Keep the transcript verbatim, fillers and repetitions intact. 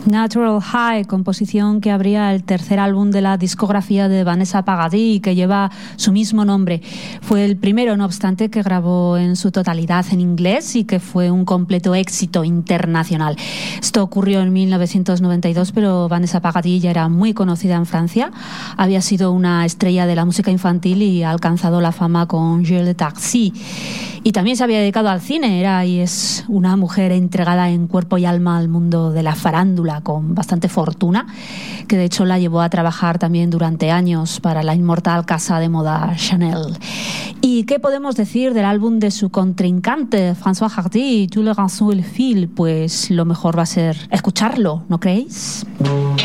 Natural High, composición que abría el tercer álbum de la discografía de Vanessa Paradis y que lleva su mismo nombre. Fue el primero, no obstante, que grabó en su totalidad en inglés y que fue un completo éxito internacional. Esto ocurrió en mil novecientos noventa y dos, pero Vanessa Paradis ya era muy conocida en Francia. Había sido una estrella de la música infantil y ha alcanzado la fama con Jules de Tarcy. Y también se había dedicado al cine, era y es una mujer entregada en cuerpo y alma al mundo de la farándula, con bastante fortuna, que de hecho la llevó a trabajar también durante años para la inmortal casa de moda Chanel. ¿Y qué podemos decir del álbum de su contrincante, François Hardy, Tous les rançons et le fil? Pues lo mejor va a ser escucharlo, ¿no creéis?